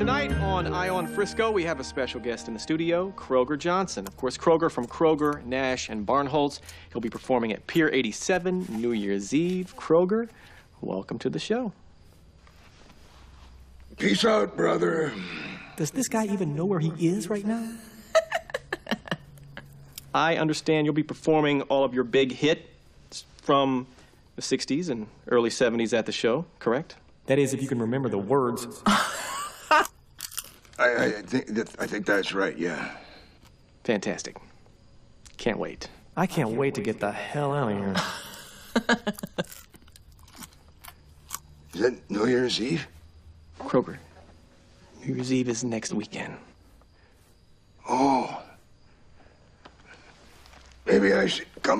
Tonight on Eye on Frisco, we have a special guest in the studio, Kroger Johnson. Of course, Kroger from Kroger, Nash, and Barnholtz. He'll be performing at Pier 87 New Year's Eve. Kroger, welcome to the show. Peace out, brother. Does this guy even know where he is right now? I understand you'll be performing all of your big hits from the 60s and early 70s at the show, correct? That is, if you can remember the words. I think that's right, yeah. Fantastic. Can't wait. I can't wait to get the hell out of here. Is that New Year's Eve? Kroger, New Year's Eve is next weekend. Oh. Maybe I should come